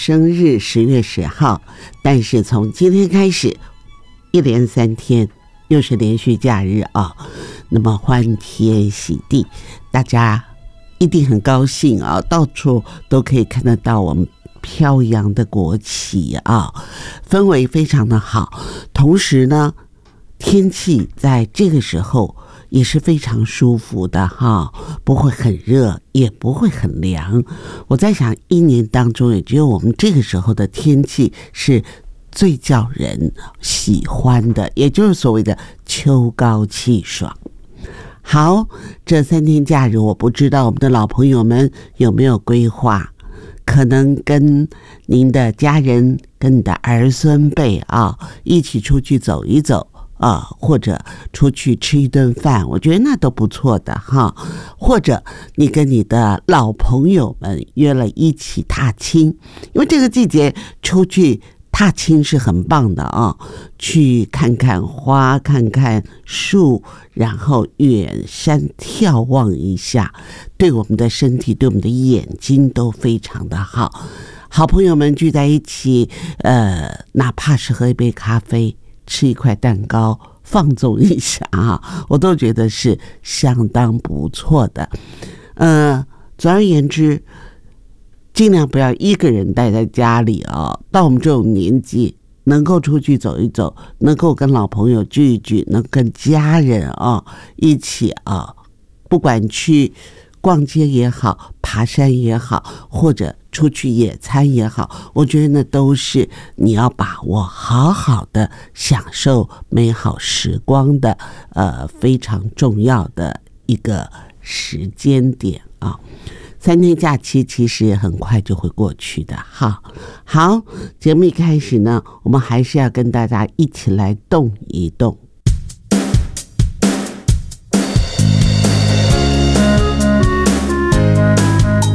生日10月10号，但是从今天开始，一连3天又是连续假日啊，那么欢天喜地，大家一定很高兴啊，到处都可以看得到我们飘扬的国旗啊，氛围非常的好。同时呢，天气在这个时候也是非常舒服的哈，不会很热，也不会很凉。我在想，一年当中也只有我们这个时候的天气是最叫人喜欢的，也就是所谓的秋高气爽。好，这3天假日，我不知道我们的老朋友们有没有规划，可能跟您的家人、跟你的儿孙辈啊，一起出去走一走啊，或者出去吃一顿饭，我觉得那都不错的哈。或者你跟你的老朋友们约了一起踏青，因为这个季节出去踏青是很棒的啊，去看看花，看看树，然后远山眺望一下，对我们的身体，对我们的眼睛都非常的好。好朋友们聚在一起，哪怕是喝一杯咖啡，吃一块蛋糕，放纵一下啊，我都觉得是相当不错的。总而言之，尽量不要一个人待在家里啊。到我们这种年纪，能够出去走一走，能够跟老朋友聚一聚，能跟家人啊一起啊，不管去逛街也好，爬山也好，或者出去野餐也好，我觉得那都是你要把握好好的享受美好时光的非常重要的一个时间点啊。3天假期其实很快就会过去的哈。好，节目一开始呢，我们还是要跟大家一起来动一动。